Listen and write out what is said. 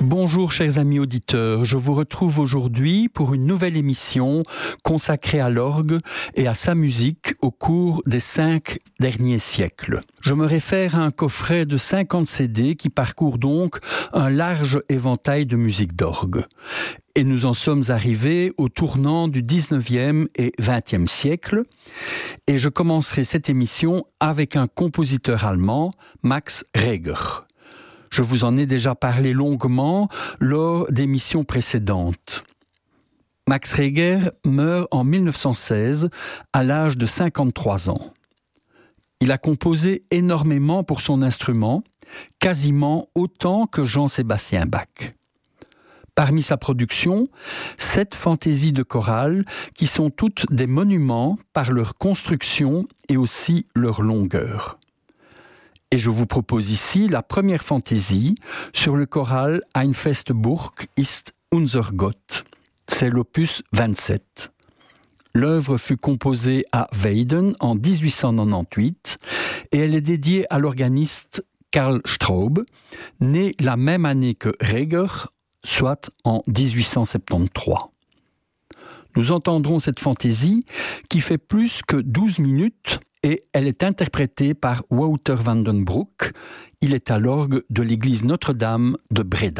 Bonjour chers amis auditeurs, je vous retrouve aujourd'hui pour une nouvelle émission consacrée à l'orgue et à sa musique au cours des 5 derniers siècles. Je me réfère à un coffret de 50 CD qui parcourt donc un large éventail de musique d'orgue. Et nous en sommes arrivés au tournant du 19e et 20e siècle. Et je commencerai cette émission avec un compositeur allemand, Max Reger. Je vous en ai déjà parlé longuement lors d'émissions précédentes. Max Reger meurt en 1916 à l'âge de 53 ans. Il a composé énormément pour son instrument, quasiment autant que Jean-Sébastien Bach. Parmi sa production, 7 fantaisies de chorale qui sont toutes des monuments par leur construction et aussi leur longueur. Et je vous propose ici la première fantaisie sur le choral Ein feste Burg ist unser Gott. C'est l'opus 27. L'œuvre fut composée à Weiden en 1898 et elle est dédiée à l'organiste Karl Straub, né la même année que Reger, soit en 1873. Nous entendrons cette fantaisie qui fait plus que 12 minutes et elle est interprétée par Wouter van den Broek. Il est à l'orgue de l'église Notre-Dame de Breda.